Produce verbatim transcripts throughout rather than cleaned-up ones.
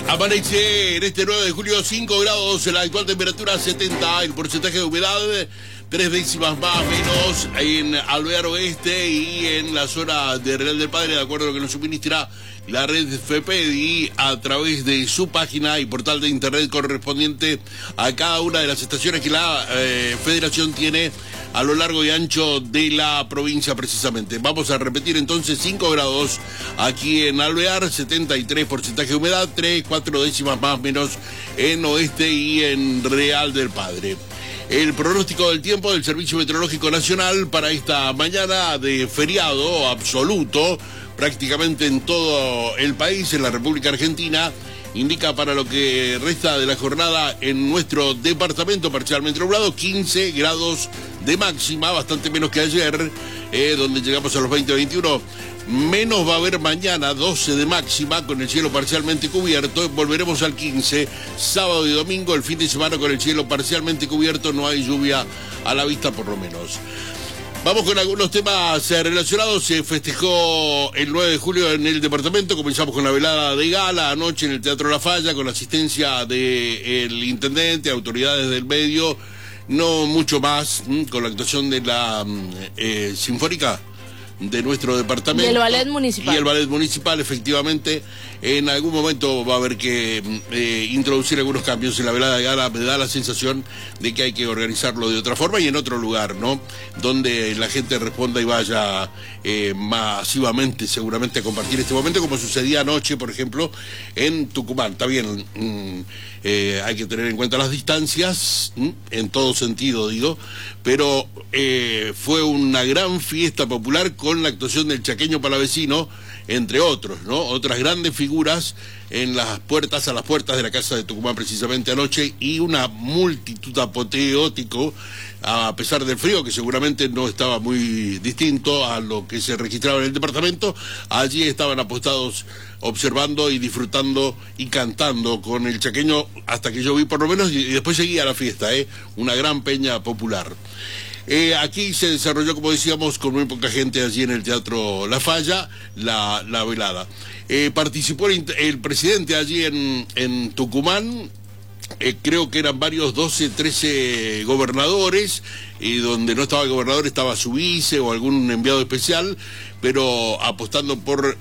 Amanece en este nueve de julio, cinco grados, la actual temperatura setenta, el porcentaje de humedad tres décimas más o menos en Alvear Oeste y en la zona de Real del Padre, de acuerdo a lo que nos suministra la red FEPEDI a través de su página y portal de internet correspondiente a cada una de las estaciones que la eh, Federación tiene a lo largo y ancho de la provincia precisamente. Vamos a repetir entonces: cinco grados aquí en Alvear, setenta y tres porcentaje de humedad, tres, cuatro décimas más o menos en Oeste y en Real del Padre. El pronóstico del tiempo del Servicio Meteorológico Nacional para esta mañana de feriado absoluto, prácticamente en todo el país, en la República Argentina, indica para lo que resta de la jornada en nuestro departamento parcialmente nublado, quince grados de máxima, bastante menos que ayer, eh, donde llegamos a los veinte, veintiuno. Menos va a haber mañana, doce de máxima, con el cielo parcialmente cubierto. Volveremos al quince, sábado y domingo, el fin de semana con el cielo parcialmente cubierto, no hay lluvia a la vista por lo menos. Vamos con algunos temas relacionados. Se festejó el nueve de julio en el departamento. Comenzamos con la velada de gala anoche en el Teatro La Falla, con la asistencia del intendente, autoridades del medio, no mucho más, con la actuación de la eh, Sinfónica de nuestro departamento. Y el ballet municipal. Y el ballet municipal, efectivamente. En algún momento va a haber que eh, introducir algunos cambios en la velada de gala. Me da la sensación de que hay que organizarlo de otra forma y en otro lugar, ¿no? Donde la gente responda y vaya eh, masivamente, seguramente, a compartir este momento, como sucedía anoche, por ejemplo, en Tucumán. Está bien, mm, eh, hay que tener en cuenta las distancias, mm, en todo sentido, digo, pero eh, fue una gran fiesta popular con la actuación del Chaqueño Palavecino, entre otros, ¿no? Otras grandes figuras en las puertas, a las puertas de la Casa de Tucumán precisamente anoche, y una multitud apoteótico, a pesar del frío, que seguramente no estaba muy distinto a lo que se registraba en el departamento. Allí estaban apostados observando y disfrutando y cantando con el Chaqueño, hasta que yo vi por lo menos, y después seguía la fiesta, ¿eh? Una gran peña popular. Eh, aquí se desarrolló, como decíamos, con muy poca gente allí en el Teatro La Falla, la, la velada. Eh, participó el, el presidente allí en, en Tucumán, eh, creo que eran varios, doce, trece gobernadores, y donde no estaba el gobernador estaba su vice o algún enviado especial, pero apostando por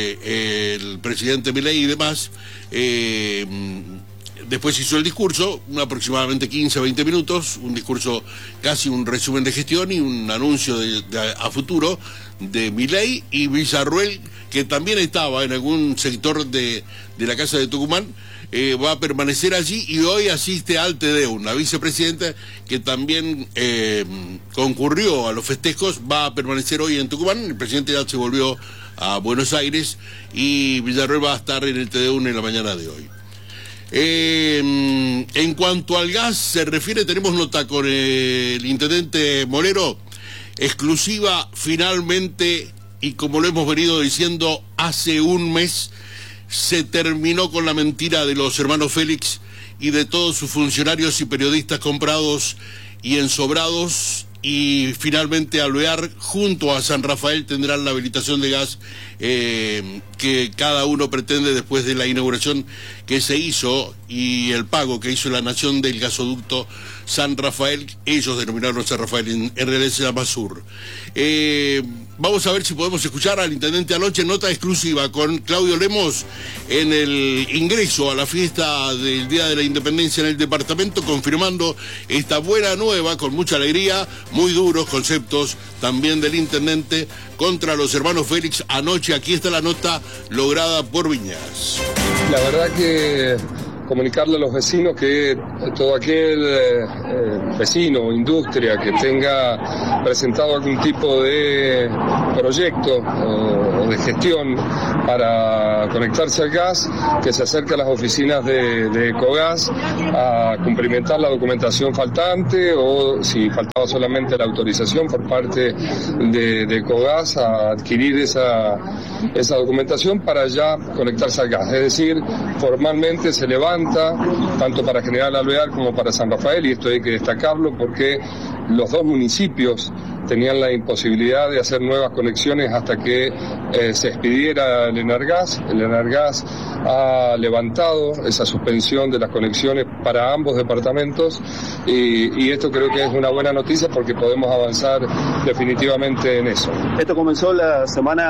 eh, el presidente Milei y demás. eh, Después hizo el discurso, aproximadamente quince a veinte minutos, un discurso casi un resumen de gestión y un anuncio de, de, a futuro de Milei y Villarruel, que también estaba en algún sector de, de la Casa de Tucumán, eh, va a permanecer allí y hoy asiste al Te Deum, la vicepresidenta que también eh, concurrió a los festejos, va a permanecer hoy en Tucumán. El presidente ya se volvió a Buenos Aires y Villarruel va a estar en el Te Deum en la mañana de hoy. Eh, en cuanto al gas se refiere, tenemos nota con el intendente Molero, exclusiva finalmente, y como lo hemos venido diciendo hace un mes, se terminó con la mentira de los hermanos Félix y de todos sus funcionarios y periodistas comprados y ensobrados, y finalmente Alvear junto a San Rafael tendrán la habilitación de gas eh, que cada uno pretende después de la inauguración que se hizo y el pago que hizo la Nación del gasoducto San Rafael. Ellos denominaron San Rafael, en, en realidad se llama Sur. Eh, vamos a ver si podemos escuchar al intendente anoche, nota exclusiva con Claudio Lemos en el ingreso a la fiesta del Día de la Independencia en el departamento, confirmando esta buena nueva con mucha alegría. Muy duros conceptos también del intendente contra los hermanos Félix anoche. Aquí está la nota lograda por Viñas. La verdad que comunicarle a los vecinos que todo aquel eh, vecino o industria que tenga presentado algún tipo de proyecto o de gestión para conectarse al gas, que se acerque a las oficinas de, de Ecogas a cumplimentar la documentación faltante, o si faltaba solamente la autorización por parte de, de Ecogas a adquirir esa, esa documentación para ya conectarse al gas. Es decir, formalmente se levanta tanto para General Alvear como para San Rafael, y esto hay que destacarlo porque los dos municipios tenían la imposibilidad de hacer nuevas conexiones hasta que eh, se expidiera el Enargas. El Enargas ha levantado esa suspensión de las conexiones para ambos departamentos y, y esto creo que es una buena noticia porque podemos avanzar definitivamente en eso. Esto comenzó la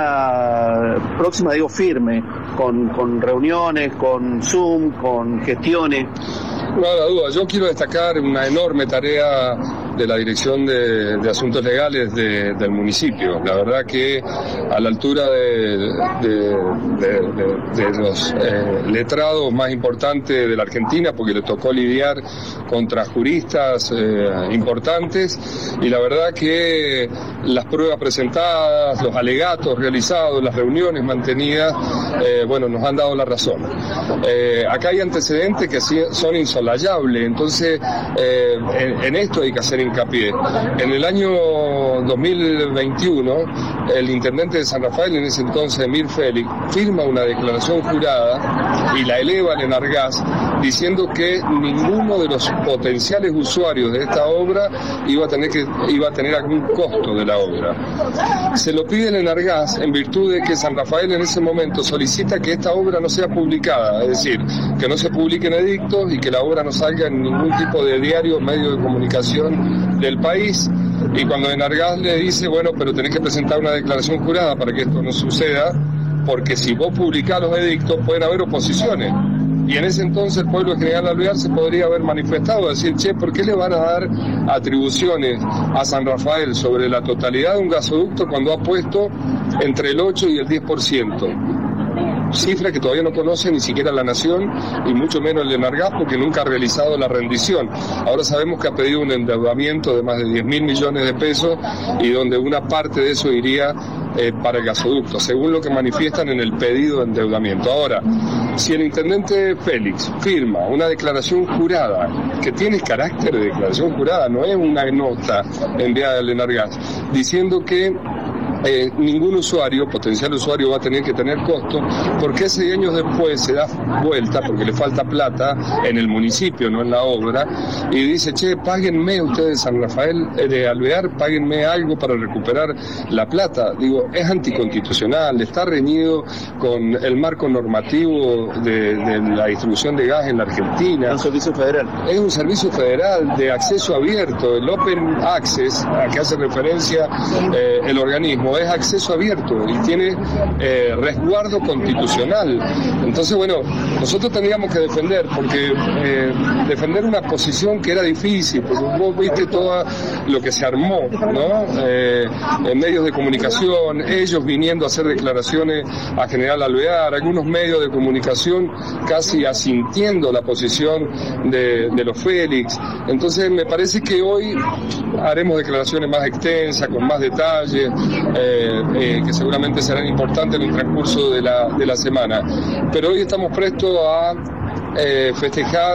semana próxima, digo, firme, con, con reuniones, con Zoom, con gestiones. No hay duda, yo quiero destacar una enorme tarea de la Dirección de, de Asuntos Legales de, del municipio. La verdad que a la altura de, de, de, de, de los eh, letrados más importantes de la Argentina, porque le tocó lidiar contra juristas eh, importantes, y la verdad que las pruebas presentadas, los alegatos realizados, las reuniones mantenidas, eh, bueno, nos han dado la razón. Eh, acá hay antecedentes que son insolayables, entonces eh, en, en esto hay que hacer hincapié. En el año dos mil veintiuno, el intendente de San Rafael, en ese entonces Emir Félix, firma una declaración jurada y la eleva al Enargas, diciendo que ninguno de los potenciales usuarios de esta obra iba a tener que iba a tener algún costo de la obra. Se lo pide el Enargas en virtud de que San Rafael en ese momento solicita que esta obra no sea publicada, es decir, que no se publiquen edictos y que la obra no salga en ningún tipo de diario o medio de comunicación del país. Y cuando Enargas le dice, bueno, pero tenés que presentar una declaración jurada para que esto no suceda, porque si vos publicás los edictos pueden haber oposiciones. Y en ese entonces el pueblo general Alvear se podría haber manifestado, decir, che, ¿por qué le van a dar atribuciones a San Rafael sobre la totalidad de un gasoducto cuando ha puesto entre el ocho y el diez por ciento? Cifra que todavía no conoce ni siquiera la Nación y mucho menos el Enargas porque nunca ha realizado la rendición. Ahora sabemos que ha pedido un endeudamiento de más de diez mil millones de pesos y donde una parte de eso iría eh, para el gasoducto, según lo que manifiestan en el pedido de endeudamiento. Ahora, si el intendente Félix firma una declaración jurada, que tiene carácter de declaración jurada, no es una nota enviada al Enargas, diciendo que Eh, ningún usuario, potencial usuario, va a tener que tener costo, porque seis años después se da vuelta, porque le falta plata en el municipio, no en la obra, y dice, che, páguenme ustedes San Rafael eh, de Alvear, páguenme algo para recuperar la plata. Digo, es anticonstitucional, está reñido con el marco normativo de, de la distribución de gas en la Argentina. Es un servicio federal. Es un servicio federal de acceso abierto, el Open Access, a que hace referencia eh, el organismo, es acceso abierto y tiene eh, resguardo constitucional. Entonces, bueno, nosotros tendríamos que defender, porque eh, defender una posición que era difícil, porque vos viste todo lo que se armó, ¿no? Eh, en medios de comunicación, ellos viniendo a hacer declaraciones a General Alvear, algunos medios de comunicación casi asintiendo la posición de, de los Félix. Entonces, me parece que hoy haremos declaraciones más extensas, con más detalles, Eh, eh, que seguramente serán importantes en el transcurso de la, de la semana. Pero hoy estamos prestos a eh, festejar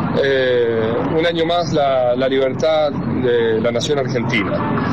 eh, un año más la, la libertad de la nación argentina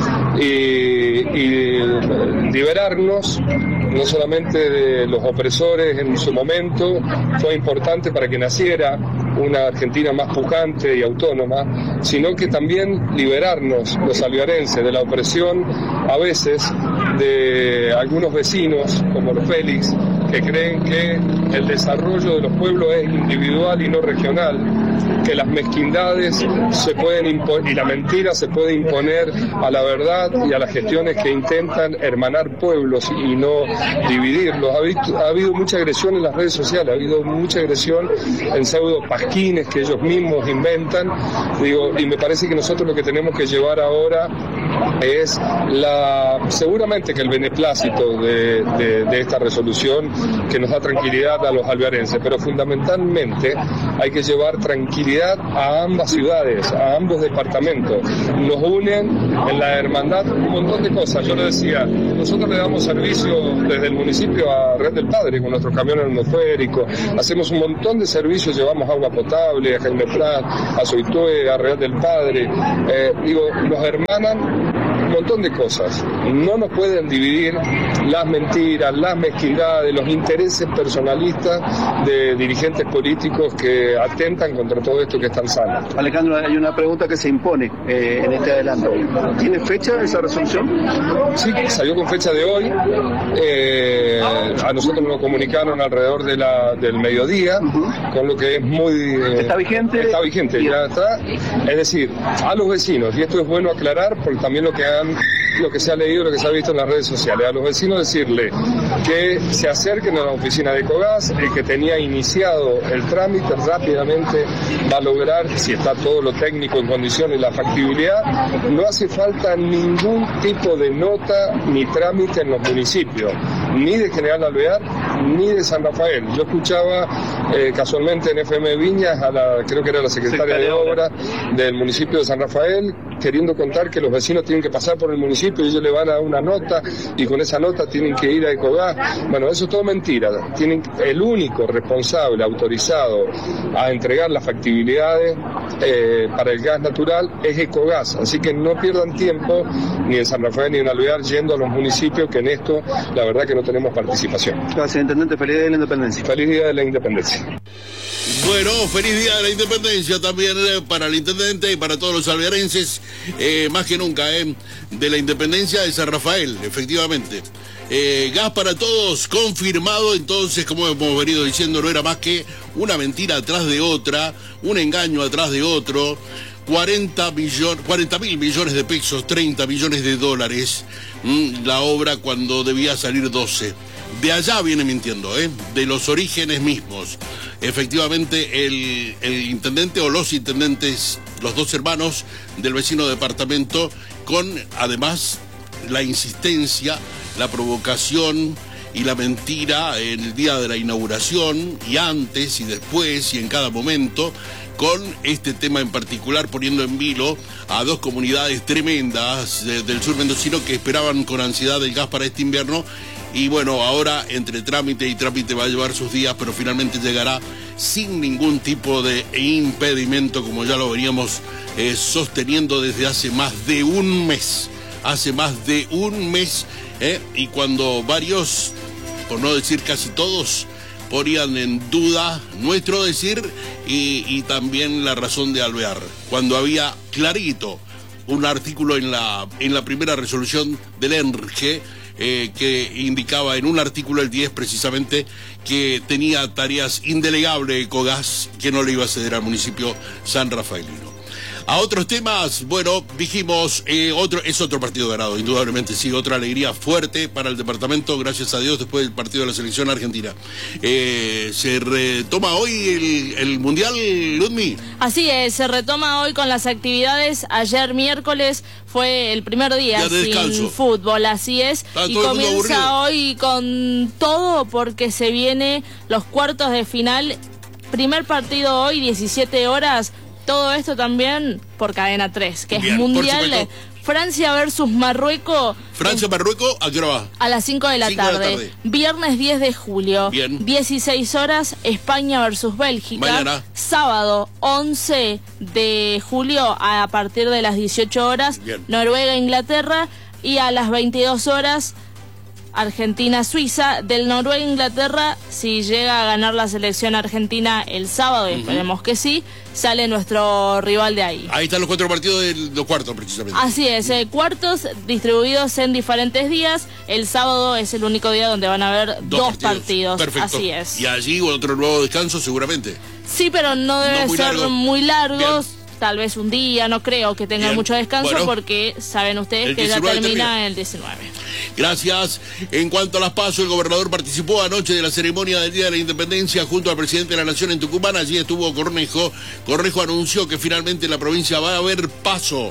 y, y liberarnos no solamente de los opresores en su momento, fue importante para que naciera una Argentina más pujante y autónoma, sino que también liberarnos los alvearenses de la opresión a veces de algunos vecinos como los Félix, que creen que el desarrollo de los pueblos es individual y no regional, que las mezquindades se pueden imponer y la mentira se puede imponer a la verdad y a las gestiones que intentan hermanar pueblos y no dividirlos. Ha, visto, ha habido mucha agresión en las redes sociales, ha habido mucha agresión en pseudo pasquines que ellos mismos inventan, digo, y me parece que nosotros lo que tenemos que llevar ahora es la seguramente que el beneplácito de, de, de esta resolución que nos da tranquilidad a los alvearenses, pero fundamentalmente hay que llevar tranquilidad a ambas ciudades, a ambos departamentos. Nos unen en la hermandad un montón de cosas. Yo le decía, nosotros le damos servicio desde el municipio a Real del Padre con nuestros camiones atmosféricos, hacemos un montón de servicios, llevamos agua potable a Jaime Prat, a Soitué, a Real del Padre, eh, digo, nos hermanan montón de cosas. No nos pueden dividir las mentiras, las mezquindades, los intereses personalistas de dirigentes políticos que atentan contra todo esto que es tan sano. Alejandro, hay una pregunta que se impone eh, en este adelanto. ¿Tiene fecha esa resolución? Sí, salió con fecha de hoy. Eh, a nosotros nos comunicaron alrededor de la, del mediodía, uh-huh. con lo que es muy... Eh, ¿Está vigente? Está vigente, ya está. Es decir, a los vecinos, y esto es bueno aclarar, porque también lo que han, lo que se ha leído, lo que se ha visto en las redes sociales, a los vecinos decirle que se acerquen a la oficina de Ecogas, el que tenía iniciado el trámite rápidamente va a lograr, si está todo lo técnico en condiciones, la factibilidad. No hace falta ningún tipo de nota ni trámite en los municipios, ni de General Alvear, ni de San Rafael. Yo escuchaba eh, casualmente en F M Viñas a la, creo que era la secretaria de Obras del municipio de San Rafael, queriendo contar que los vecinos tienen que pasar por el municipio y ellos le van a dar una nota y con esa nota tienen que ir a Ecogas. Bueno, eso es todo mentira. Tienen, el único responsable autorizado a entregar las factibilidades eh, para el gas natural es Ecogas, así que no pierdan tiempo ni en San Rafael ni en Alvear yendo a los municipios, que en esto la verdad que no tenemos participación. Gracias, Intendente. Feliz Día de la Independencia. Feliz Día de la Independencia. Bueno, feliz Día de la Independencia también eh, para el Intendente y para todos los alvearenses, eh, más que nunca, eh, de la Independencia de San Rafael, efectivamente. Eh, gas para todos, confirmado. Entonces, como hemos venido diciendo, no era más que una mentira atrás de otra, un engaño atrás de otro. cuarenta mil millones de pesos, treinta millones de dólares, mmm, la obra cuando debía salir doce. De allá viene mintiendo, ¿eh? De los orígenes mismos. Efectivamente, el, el intendente o los intendentes, los dos hermanos del vecino departamento, con además la insistencia, la provocación y la mentira en el día de la inauguración, y antes y después y en cada momento, con este tema en particular, poniendo en vilo a dos comunidades tremendas de, del sur mendocino que esperaban con ansiedad el gas para este invierno. Y bueno, ahora entre trámite y trámite va a llevar sus días, pero finalmente llegará sin ningún tipo de impedimento, como ya lo veníamos eh, sosteniendo desde hace más de un mes. Hace más de un mes, eh, y cuando varios, por no decir casi todos, ponían en duda nuestro decir y, y también la razón de Alvear, cuando había clarito un artículo en la, en la primera resolución del E N R G eh, que indicaba en un artículo el diez precisamente que tenía tareas indelegables Ecogas, que no le iba a ceder al municipio san rafaelino. A otros temas, bueno, dijimos, eh, otro es otro partido ganado, indudablemente, sí, otra alegría fuerte para el departamento, gracias a Dios, después del partido de la selección argentina. Eh, ¿Se retoma hoy el, el Mundial, Ludmi? Así es, se retoma hoy con las actividades. Ayer miércoles fue el primer día sin descanso. Fútbol, así es, y comienza hoy con todo porque se viene los cuartos de final. Primer partido hoy, diecisiete horas. Todo esto también por Cadena tres, que Bien, es Mundial. Francia versus Marruecos. Francia-Marruecos, ¿a qué hora va? A las cinco de la tarde. Viernes diez de julio. Bien. dieciséis horas, España versus Bélgica. Mañana. Sábado once de julio a partir de las dieciocho horas. Bien. Noruega-Inglaterra. Y a las veintidós horas, Argentina-Suiza. Del Noruega-Inglaterra, si llega a ganar la selección argentina el sábado, y uh-huh. esperemos que sí, sale nuestro rival de ahí. Ahí están los cuatro partidos de los cuartos, precisamente. Así es, eh, cuartos distribuidos en diferentes días. El sábado es el único día donde van a haber dos, dos partidos. partidos. Perfecto. Así es. Y allí otro nuevo descanso, seguramente. Sí, pero no debe no muy ser largo. muy largos. Bien. Tal vez un día, no creo que tengan Bien. mucho descanso, bueno, porque saben ustedes que ya termina, termina el diecinueve. Gracias. En cuanto a las PASO, el gobernador participó anoche de la ceremonia del Día de la Independencia junto al presidente de la Nación en Tucumán. Allí estuvo Cornejo. Cornejo anunció que finalmente en la provincia va a haber PASO,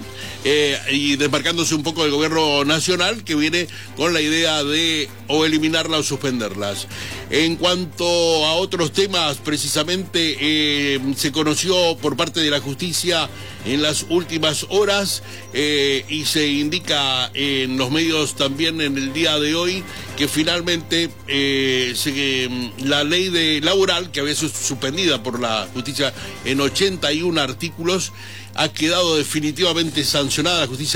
eh, y desmarcándose un poco del gobierno nacional, que viene con la idea de o eliminarla o suspenderlas. En cuanto a otros temas, precisamente eh, se conoció por parte de la justicia en las últimas horas eh, y se indica en los medios también en el día de hoy que finalmente eh, se, la ley de laboral, que había sido suspendida por la justicia en ochenta y un artículos, ha quedado definitivamente sancionada. La justicia